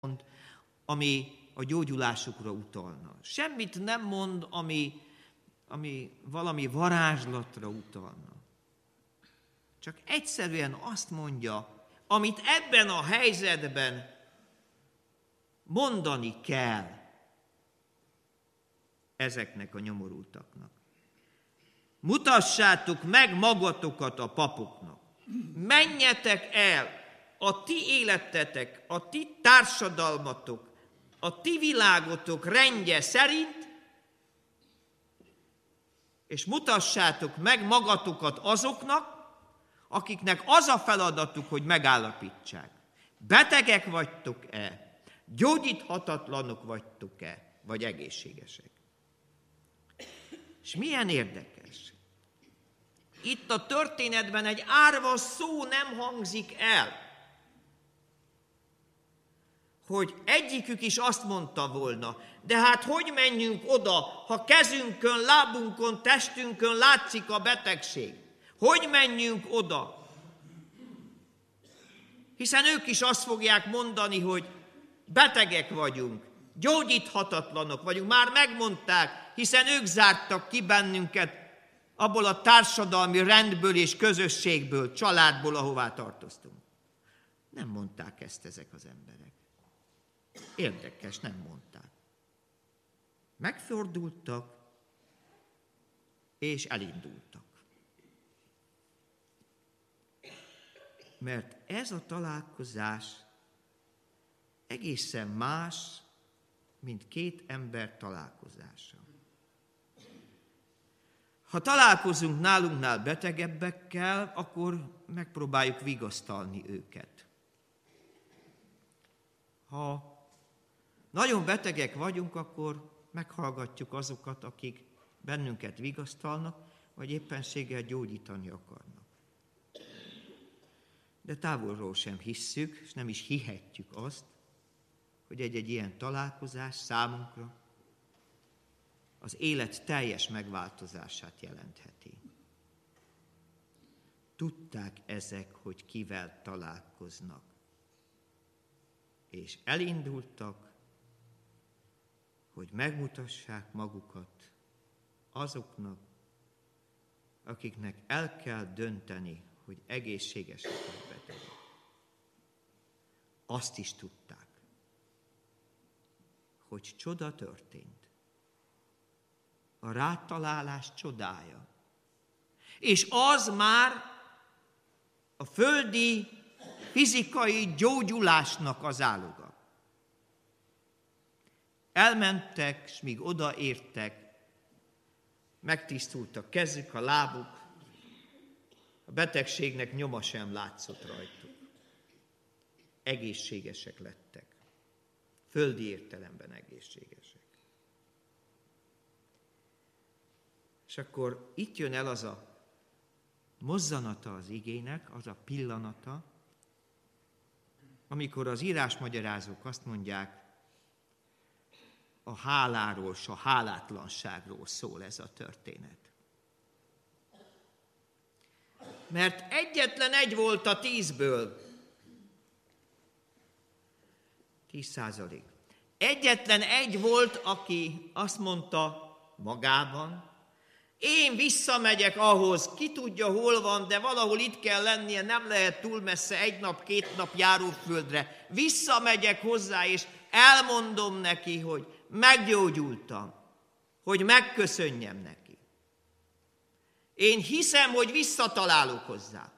mond, ami a gyógyulásukra utalna. Semmit nem mond, ami valami varázslatra utalna. Csak egyszerűen azt mondja, amit ebben a helyzetben mondani kell ezeknek a nyomorultaknak. Mutassátok meg magatokat a papoknak. Menjetek el, a ti életetek, a ti társadalmatok, a ti világotok rendje szerint, és mutassátok meg magatokat azoknak, akiknek az a feladatuk, hogy megállapítsák. Betegek vagytok-e? Gyógyíthatatlanok vagytok-e? Vagy egészségesek? És milyen érdekes. Itt a történetben egy árva szó nem hangzik el, hogy egyikük is azt mondta volna, de hát hogy menjünk oda, ha kezünkön, lábunkon, testünkön látszik a betegség? Hogy menjünk oda? Hiszen ők is azt fogják mondani, hogy betegek vagyunk, gyógyíthatatlanok vagyunk. Már megmondták, hiszen ők zártak ki bennünket abból a társadalmi rendből és közösségből, családból, ahová tartoztunk. Nem mondták ezt ezek az emberek. Érdekes, nem mondták. Megfordultak, és elindultak. Mert ez a találkozás egészen más, mint két ember találkozása. Ha találkozunk nálunknál betegebbekkel, akkor megpróbáljuk vigasztalni őket. Ha nagyon betegek vagyunk, akkor meghallgatjuk azokat, akik bennünket vigasztalnak, vagy éppenséggel gyógyítani akarnak. De távolról sem hisszük, és nem is hihetjük azt, hogy egy ilyen találkozás számunkra az élet teljes megváltozását jelentheti. Tudták ezek, hogy kivel találkoznak, és elindultak, hogy megmutassák magukat azoknak, akiknek el kell dönteni, hogy egészségesek vagy betegek. Azt is tudták, hogy csoda történt. A rátalálás csodája. És az már a földi fizikai gyógyulásnak az áloga. Elmentek, és míg odaértek, megtisztult a kezük, a lábuk, a betegségnek nyoma sem látszott rajtuk. Egészségesek lettek. Földi értelemben egészségesek. És akkor itt jön el az a mozzanata az igének, az a pillanata, amikor az írásmagyarázók azt mondják, a háláról, a hálátlanságról szól ez a történet. Mert egyetlen egy volt a 10-ből. 10%. Egyetlen egy volt, aki azt mondta magában, én visszamegyek ahhoz, ki tudja hol van, de valahol itt kell lennie, nem lehet túl messze, 1 nap, 2 nap járóföldre. Visszamegyek hozzá, és elmondom neki, hogy meggyógyultam, hogy megköszönjem neki. Én hiszem, hogy visszatalálok hozzá.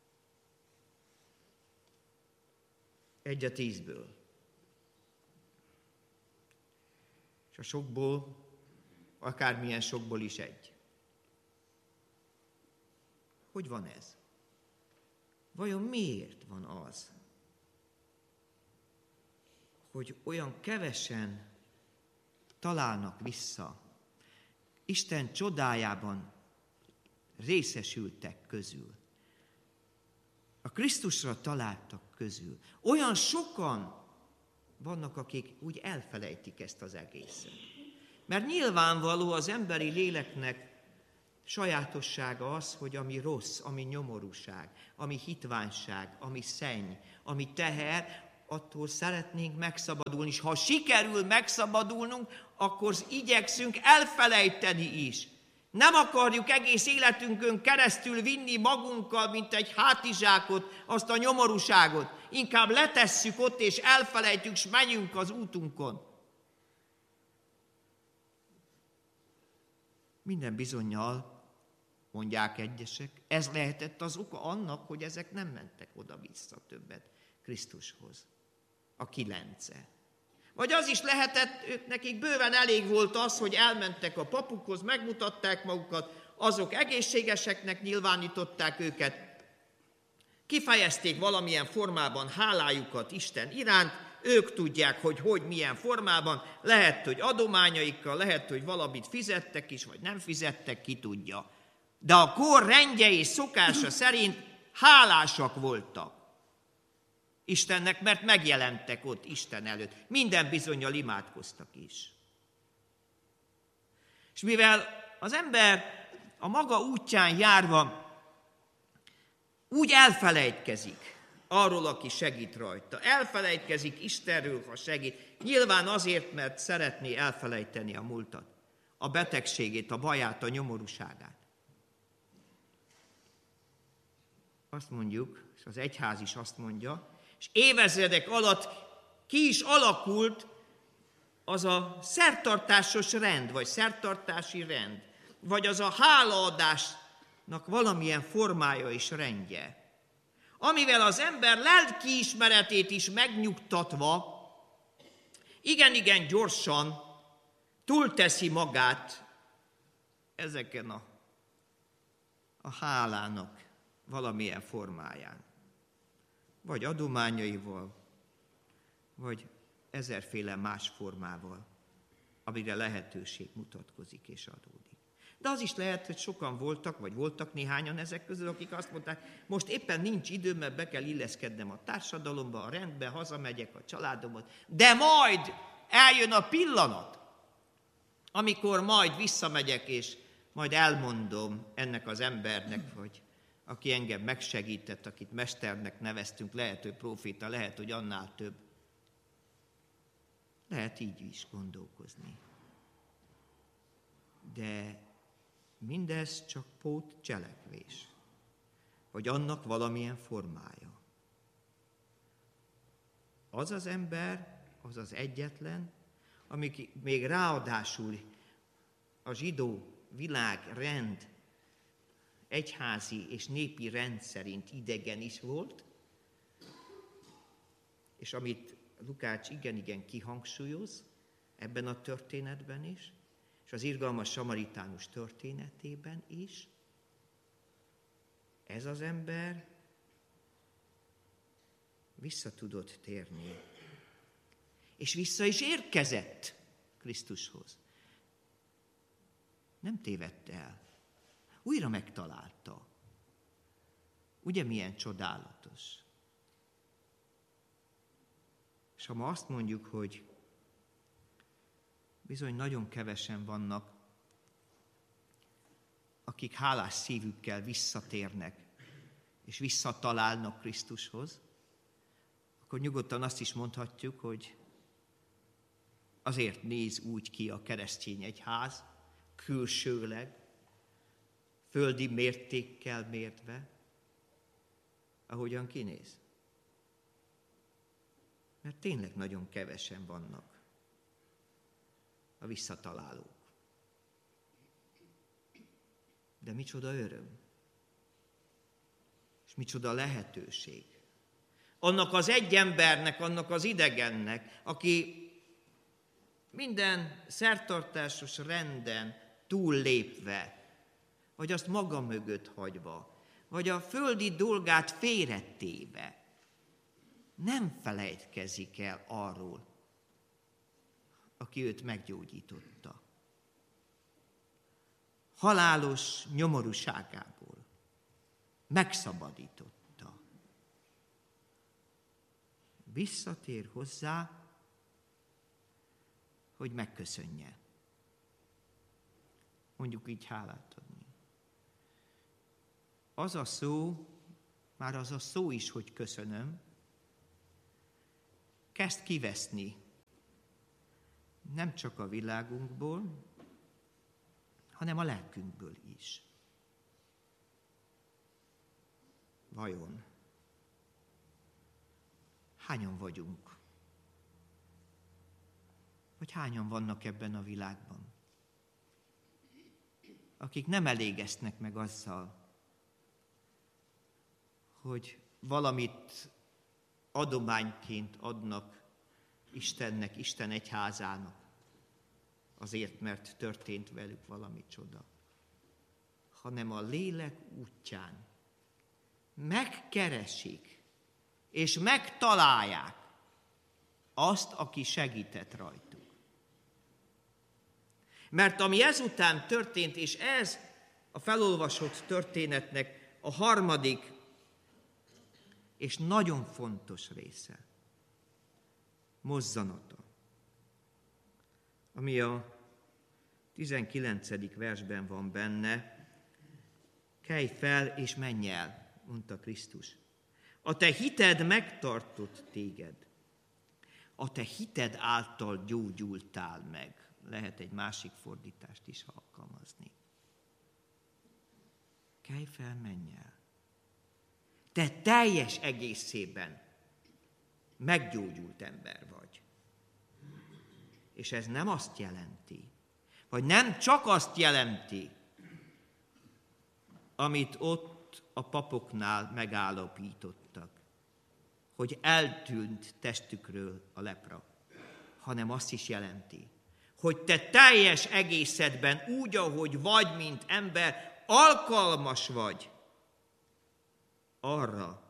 1 a 10-ből. És a sokból, akármilyen sokból is 1. Hogy van ez? Vajon miért van az, hogy olyan kevesen találnak vissza Isten csodájában részesültek közül, a Krisztusra találtak közül? Olyan sokan vannak, akik úgy elfelejtik ezt az egészet. Mert nyilvánvaló az emberi léleknek sajátossága az, hogy ami rossz, ami nyomorúság, ami hitványság, ami szenny, ami teher, attól szeretnénk megszabadulni, és ha sikerül megszabadulnunk, akkor igyekszünk elfelejteni is. Nem akarjuk egész életünkön keresztül vinni magunkkal, mint egy hátizsákot, azt a nyomorúságot. Inkább letesszük ott, és elfelejtjük, és menjünk az útunkon. Minden bizonnyal, mondják egyesek, ez lehetett az oka annak, hogy ezek nem mentek oda-vissza többet Krisztushoz. A 9. Vagy az is lehetett, nekik bőven elég volt az, hogy elmentek a papukhoz, megmutatták magukat, azok egészségeseknek nyilvánították őket, kifejezték valamilyen formában hálájukat Isten iránt, ők tudják, hogy milyen formában, lehet, hogy adományaikkal, lehet, hogy valamit fizettek is, vagy nem fizettek, ki tudja. De a kor rendje és szokása szerint hálásak voltak Istennek, mert megjelentek ott Isten előtt. Minden bizonnyal imádkoztak is. És mivel az ember a maga útján járva úgy elfelejtkezik arról, aki segít rajta. Elfelejtkezik Istenről, ha segít. Nyilván azért, mert szeretné elfelejteni a múltat, a betegségét, a baját, a nyomorúságát. Azt mondjuk, és az egyház is azt mondja, és évezredek alatt ki is alakult az a szertartásos rend, vagy szertartási rend, vagy az a hálaadásnak valamilyen formája és rendje, amivel az ember lelkiismeretét is megnyugtatva, igen gyorsan túlteszi magát ezeken a hálának valamilyen formáján. Vagy adományaival, vagy ezerféle más formával, amire lehetőség mutatkozik és adódik. De az is lehet, hogy sokan voltak, vagy voltak néhányan ezek közül, akik azt mondták, most éppen nincs időm, mert be kell illeszkednem a társadalomba, a rendbe, hazamegyek a családomot, de majd eljön a pillanat, amikor majd visszamegyek, és majd elmondom ennek az embernek, hogy aki engem megsegített, akit mesternek neveztünk, lehet, hogy próféta, lehet, hogy annál több. Lehet így is gondolkozni. De mindez csak pótcselekvés, vagy annak valamilyen formája. Az az ember, az az egyetlen, amik még ráadásul a zsidó világrend, egyházi és népi rend szerint idegen is volt, és amit Lukács igen kihangsúlyoz ebben a történetben is, és az irgalmas samaritánus történetében is, ez az ember vissza tudott térni. És vissza is érkezett Krisztushoz. Nem tévedt el. Újra megtalálta. Ugye milyen csodálatos. És ha ma azt mondjuk, hogy bizony nagyon kevesen vannak, akik hálás szívükkel visszatérnek, és visszatalálnak Krisztushoz, akkor nyugodtan azt is mondhatjuk, hogy azért néz úgy ki a keresztény egyház, külsőleg, földi mértékkel mértve, ahogyan kinéz. Mert tényleg nagyon kevesen vannak a visszatalálók. De micsoda öröm, és micsoda lehetőség. Annak az egy embernek, annak az idegennek, aki minden szertartásos renden túllépve, vagy azt maga mögött hagyva, vagy a földi dolgát félretéve, nem felejtkezik el arról, aki őt meggyógyította. Halálos nyomorúságából megszabadította. Visszatér hozzá, hogy megköszönje. Mondjuk így hálát adni. Az a szó, már az a szó is, hogy köszönöm, kezd kiveszni nem csak a világunkból, hanem a lelkünkből is. Vajon hányan vagyunk? Vagy hányan vannak ebben a világban, akik nem elégeznek meg azzal, hogy valamit adományként adnak Istennek, Isten egyházának, azért, mert történt velük valami csoda, hanem a lélek útján megkeresik és megtalálják azt, aki segített rajtuk. Mert ami ezután történt, és ez a felolvasott történetnek a harmadik és nagyon fontos része, mozzanata, ami a 19. versben van benne: kelj fel és menj el, mondta Krisztus. A te hited megtartott téged. A te hited által gyógyultál meg. Lehet egy másik fordítást is alkalmazni. Kelj fel, menj el. Te teljes egészében meggyógyult ember vagy. És ez nem azt jelenti, vagy nem csak azt jelenti, amit ott a papoknál megállapítottak, hogy eltűnt testükről a lepra, hanem azt is jelenti, hogy te teljes egészedben úgy, ahogy vagy, mint ember, alkalmas vagy arra,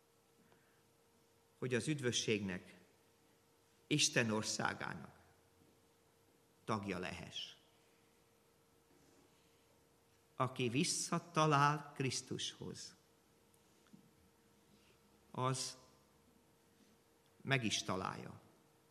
hogy az üdvösségnek, Isten országának tagja lehess. Aki visszatalál Krisztushoz, az meg is találja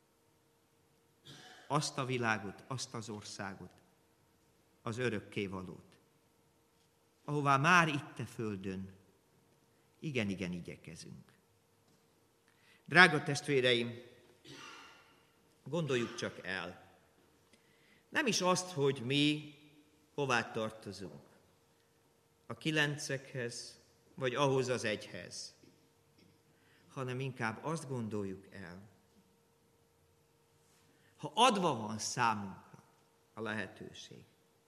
azt a világot, azt az országot, az örökkévalót, ahová már itt a földön igen igyekezünk. Drága testvéreim, gondoljuk csak el, nem is azt, hogy mi hová tartozunk, a 9-ekhez, vagy ahhoz az 1-hez, hanem inkább azt gondoljuk el, ha adva van számunkra a lehetőség,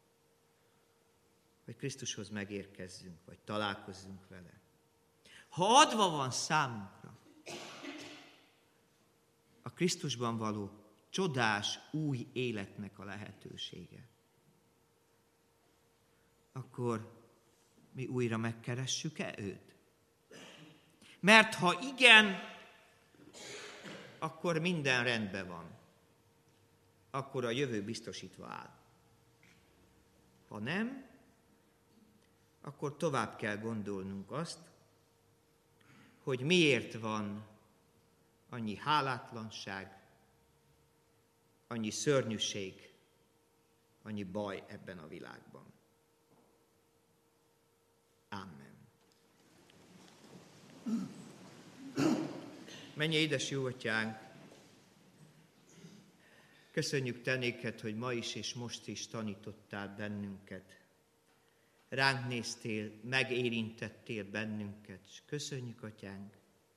hogy Krisztushoz megérkezzünk, vagy találkozzunk vele, ha adva van számunkra a Krisztusban való csodás új életnek a lehetősége, akkor mi újra megkeressük-e őt? Mert ha igen, akkor minden rendben van. Akkor a jövő biztosítva áll. Ha nem, akkor tovább kell gondolnunk azt, hogy miért van annyi hálátlanság, annyi szörnyűség, annyi baj ebben a világban. Amen. Mennyei édes jó atyánk, köszönjük te néked, hogy ma is és most is tanítottál bennünket. Ránk néztél, megérintettél bennünket, és köszönjük, atyánk,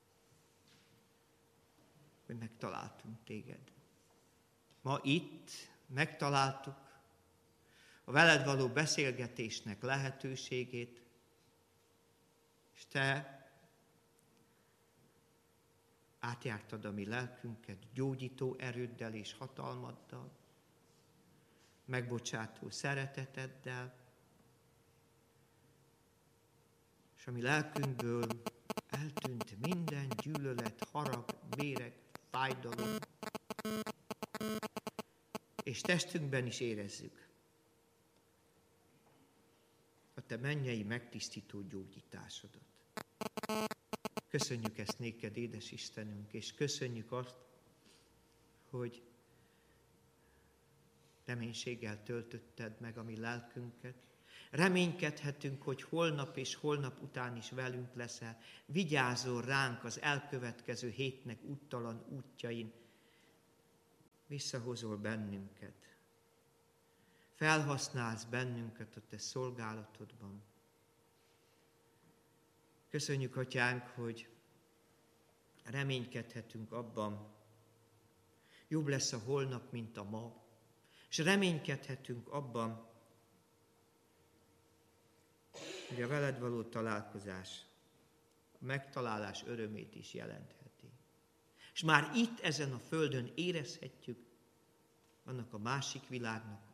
hogy megtaláltunk téged. Ma itt megtaláltuk a veled való beszélgetésnek lehetőségét, és te átjártad a mi lelkünket gyógyító erőddel és hatalmaddal, megbocsátó szereteteddel, és a mi lelkünkből eltűnt minden gyűlölet, harag, véreg, fájdalom, és testünkben is érezzük a te mennyei megtisztító gyógyításodat. Köszönjük ezt néked, édes Istenünk, és köszönjük azt, hogy reménységgel töltötted meg a mi lelkünket, Reménykedhetünk, hogy holnap és holnap után is velünk leszel. Vigyázol ránk az elkövetkező hétnek úttalan útjain. Visszahozol bennünket. Felhasználsz bennünket a te szolgálatodban. Köszönjük, Atyánk, hogy reménykedhetünk abban, jobb lesz a holnap, mint a ma, és reménykedhetünk abban, hogy a veled való találkozás a megtalálás örömét is jelentheti. És már itt, ezen a földön érezhetjük annak a másik világnak,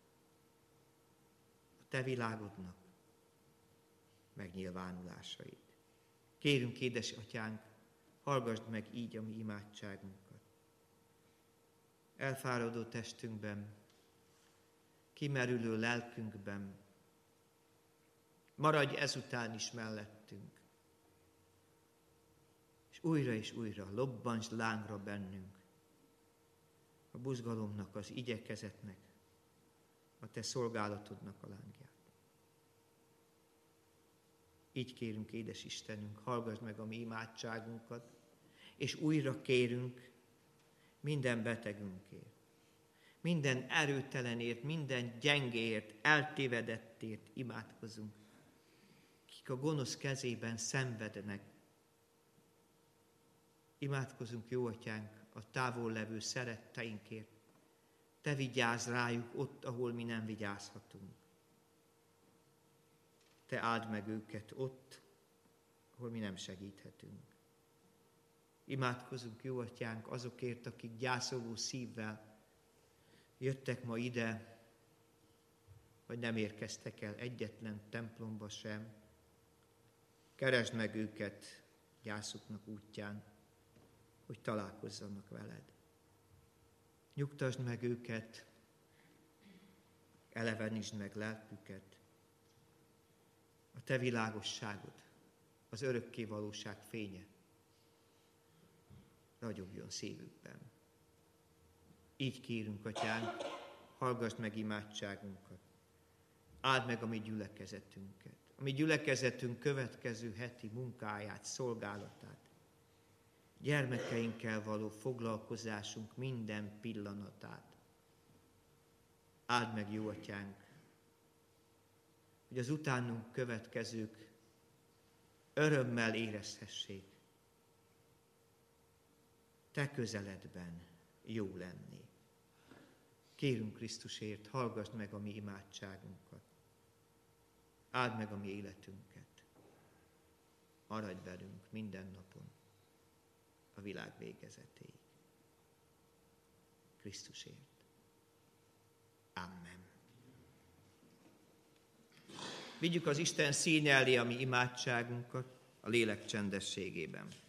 a te világodnak megnyilvánulásait. Kérünk, édes Atyánk, hallgasd meg így a mi imádságunkat. Elfáradó testünkben, kimerülő lelkünkben, maradj ezután is mellettünk, és újra lobbansd lángra bennünk a buzgalomnak, az igyekezetnek, a te szolgálatodnak a lángját. Így kérünk, édes Istenünk, hallgass meg a mi imádságunkat, és újra kérünk minden betegünkért, minden erőtelenért, minden gyengéért, eltévedettért imádkozunk, akik a gonosz kezében szenvednek. Imádkozunk, jó Atyánk, a távol levő szeretteinkért. Te vigyázz rájuk ott, ahol mi nem vigyázhatunk. Te áld meg őket ott, ahol mi nem segíthetünk. Imádkozunk, jó Atyánk, azokért, akik gyászoló szívvel jöttek ma ide, vagy nem érkeztek el egyetlen templomba sem. Keresd meg őket gyászuknak útján, hogy találkozzanak veled. Nyugtasd meg őket, elevenítsd meg lelküket. A te világosságod, az örökké valóság fénye ragyogjon szívükben. Így kérünk, Atyánk, hallgassd meg imádságunkat. Áld meg a mi gyülekezetünket, a mi gyülekezetünk következő heti munkáját, szolgálatát, gyermekeinkkel való foglalkozásunk minden pillanatát. Áld meg, jó Atyánk, hogy az utánunk következők örömmel érezhessék te közeledben jó lenni. Kérünk Krisztusért, hallgassd meg a mi imádságunkat. Áld meg a mi életünket. Maradj velünk minden napon a világ végezetéig. Krisztusért. Amen. Vigyük az Isten színe elé a mi imádságunkat a lélek csendességében.